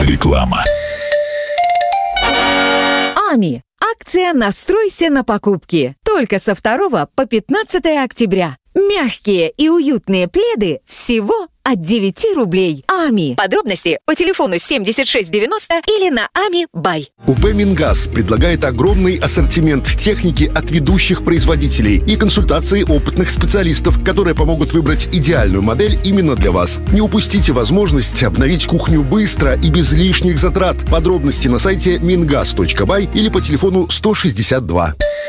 Реклама. АМИ. Акция «Настройся на покупки». Только со 2 по 15 октября. Мягкие и уютные пледы всего от 9 рублей. АМИ. Подробности по телефону 7690 или на АМИ Бай. УП «Мингаз» предлагает огромный ассортимент техники от ведущих производителей и консультации опытных специалистов, которые помогут выбрать идеальную модель именно для вас. Не упустите возможность обновить кухню быстро и без лишних затрат. Подробности на сайте mingaz.by или по телефону 162.